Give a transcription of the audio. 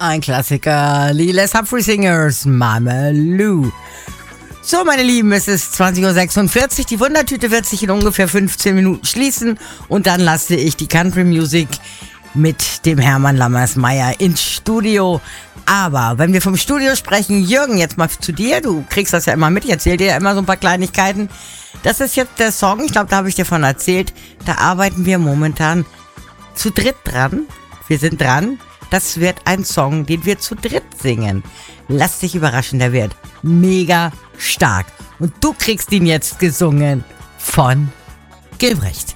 Ein Klassiker, die Les Humphrey Singers, Mama Lou. So, meine Lieben, es ist 20.46 Uhr. Die Wundertüte wird sich in ungefähr 15 Minuten schließen. Und dann lasse ich die Country Music mit dem Hermann Lammersmeier ins Studio. Aber wenn wir vom Studio sprechen, Jürgen, jetzt mal zu dir. Du kriegst das ja immer mit. Ich erzähle dir ja immer so ein paar Kleinigkeiten. Das ist jetzt der Song. Ich glaube, da habe ich dir von erzählt. Da arbeiten wir momentan zu dritt dran. Wir sind dran. Das wird ein Song, den wir zu dritt singen. Lass dich überraschen, der wird mega stark. Und du kriegst ihn jetzt gesungen von Gilbrecht.